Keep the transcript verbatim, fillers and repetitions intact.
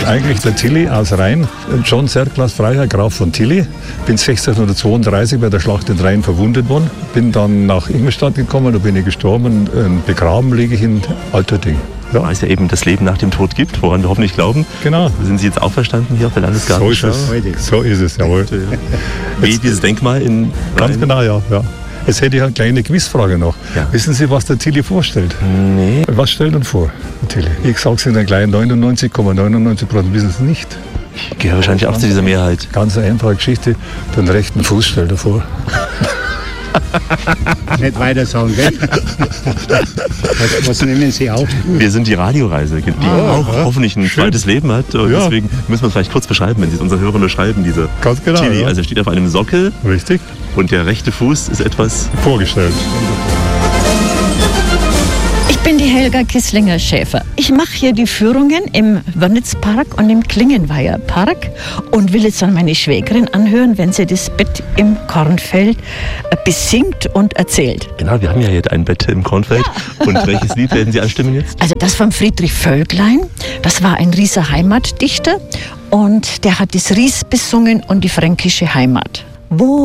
eigentlich der Tilly aus Rhein, John Serklas Freiherr Graf von Tilly. Bin sechzehnhundertzweiunddreißig bei der Schlacht in Rhein verwundet worden. Bin dann nach Ingolstadt gekommen, da bin ich gestorben. Begraben liege ich in Altötting. Ja. Weil es ja eben das Leben nach dem Tod gibt, woran wir hoffentlich glauben. Genau. Sind Sie jetzt auferstanden hier auf der Landesgartenschau? So ist es, so ist es, jawohl. Wie dieses Denkmal in Ganz Rhein? genau, ja. ja. Jetzt hätte ich eine kleine Quizfrage noch. Ja. Wissen Sie, was der Tilly vorstellt? Nee. Was stellt er vor, der Tilly? Ich sage es Ihnen gleich, neunundneunzig Komma neunundneunzig Prozent wissen es nicht. Ich gehöre wahrscheinlich auch zu dieser Mehrheit. Ganz eine einfache Geschichte, den rechten Fuß stellt er vor. Nicht weiter sagen, gell? Was, was nehmen Sie auf? Wir sind die Radioreise, die Ah, auch ja. hoffentlich ein Schön. zweites Leben hat. Und Ja. deswegen müssen wir es vielleicht kurz beschreiben, wenn Sie es unseren Hörern beschreiben, diese Ganz genau, Tilly. ja. Also er steht auf einem Sockel Richtig? und der rechte Fuß ist etwas... Vorgestellt. Ich bin die Helga Kisslinger-Schäfer. Ich mache hier die Führungen im Wörnitzpark und im Klingenweiher Park und will jetzt an meine Schwägerin anhören, wenn sie das Bett im Kornfeld äh, besingt und erzählt. Genau, wir haben ja hier ein Bett im Kornfeld. Ja. Und welches Lied werden Sie anstimmen jetzt? Also das von Friedrich Völklein, das war ein Rieser Heimatdichter und der hat das Ries besungen und die fränkische Heimat. Wo